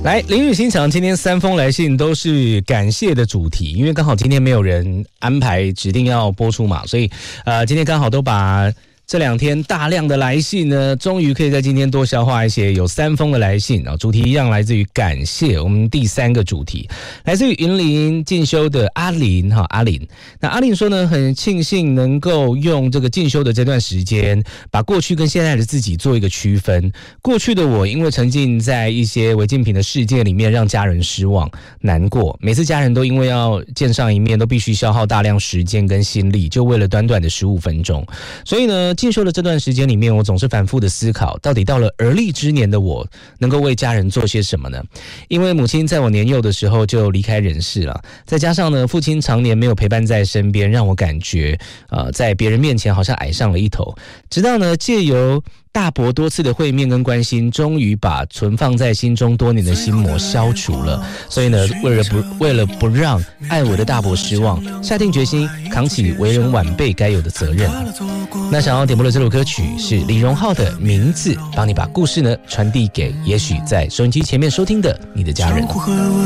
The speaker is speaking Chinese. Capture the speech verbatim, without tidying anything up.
来，林语欣赏今天三封来信都是感谢的主题，因为刚好今天没有人安排指定要播出嘛，所以呃，今天刚好都把这两天大量的来信呢，终于可以在今天多消化一些，有三封的来信啊，主题一样来自于感谢。我们第三个主题来自于云林进修的阿林哈，阿林。那阿林说呢，很庆幸能够用这个进修的这段时间，把过去跟现在的自己做一个区分。过去的我因为沉浸在一些违禁品的世界里面，让家人失望难过，每次家人都因为要见上一面，都必须消耗大量时间跟心力，就为了短短的十五分钟。所以呢，进修的这段时间里面，我总是反复的思考，到底到了而立之年的我，能够为家人做些什么呢？因为母亲在我年幼的时候就离开人世了，再加上呢，父亲常年没有陪伴在身边，让我感觉，呃，在别人面前好像矮上了一头。直到呢，借由大伯多次的会面跟关心，终于把存放在心中多年的心魔消除了。所以呢，为了不为了不让爱我的大伯失望，下定决心扛起为人晚辈该有的责任。那想要点播的这首歌曲是李荣浩的名字，帮你把故事呢传递给也许在收音机前面收听的你的家人。